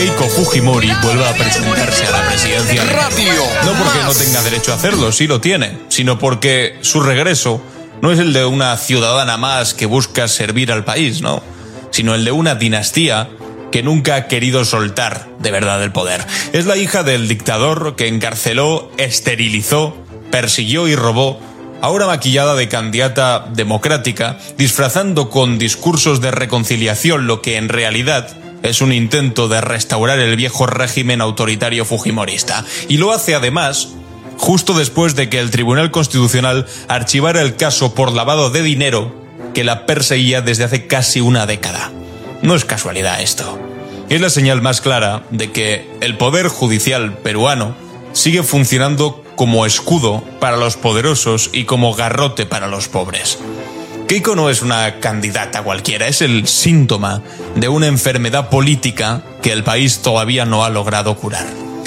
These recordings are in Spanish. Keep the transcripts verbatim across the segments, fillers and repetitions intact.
Keiko Fujimori vuelva a presentarse a la presidencia de Radio. No porque no tenga derecho a hacerlo, sí lo tiene, sino porque su regreso no es el de una ciudadana más que busca servir al país, no, sino el de una dinastía que nunca ha querido soltar de verdad el poder. Es la hija del dictador que encarceló, esterilizó, persiguió y robó, ahora maquillada de candidata democrática, disfrazando con discursos de reconciliación lo que en realidad es un intento de restaurar el viejo régimen autoritario fujimorista. Y lo hace además justo después de que el Tribunal Constitucional archivara el caso por lavado de dinero que la perseguía desde hace casi una década. No es casualidad esto. Es la señal más clara de que el poder judicial peruano sigue funcionando como escudo para los poderosos y como garrote para los pobres. Keiko no es una candidata cualquiera, es el síntoma de una enfermedad política que el país todavía no ha logrado curar.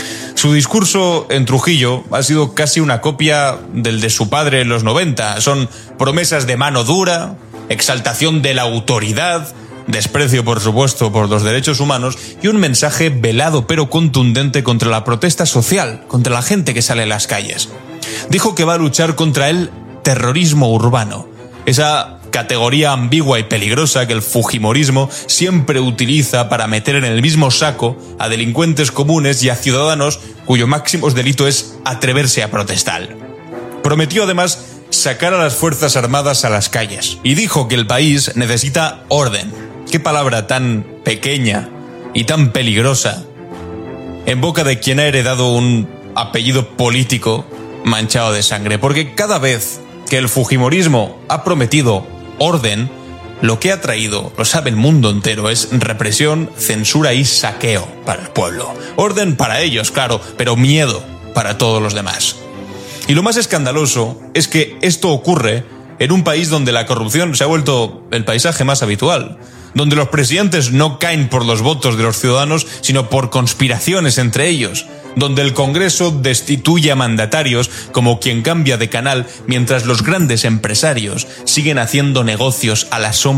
Su discurso en Trujillo ha sido casi una copia del de su padre en los noventa. Son promesas de mano dura, exaltación de la autoridad, desprecio por supuesto por los derechos humanos y un mensaje velado pero contundente contra la protesta social, contra la gente que sale a las calles. Dijo que va a luchar contra el terrorismo urbano, esa categoría ambigua y peligrosa que el fujimorismo siempre utiliza para meter en el mismo saco a delincuentes comunes y a ciudadanos cuyo máximo delito es atreverse a protestar. Prometió además sacar a las Fuerzas Armadas a las calles y dijo que el país necesita orden. Qué palabra tan pequeña y tan peligrosa en boca de quien ha heredado un apellido político manchado de sangre, porque cada vez que el fujimorismo ha prometido orden, lo que ha traído, lo sabe el mundo entero, es represión, censura y saqueo para el pueblo. Orden para ellos, claro, pero miedo para todos los demás. Y lo más escandaloso es que esto ocurre en un país donde la corrupción se ha vuelto el paisaje más habitual, donde los presidentes no caen por los votos de los ciudadanos, sino por conspiraciones entre ellos, donde el Congreso destituye a mandatarios como quien cambia de canal, mientras los grandes empresarios siguen haciendo negocios a la sombra